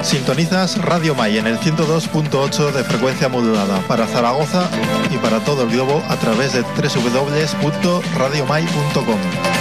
Sintonizas Radio Mai en el 102.8 de frecuencia modulada para Zaragoza y para todo el globo a través de www.radiomai.com.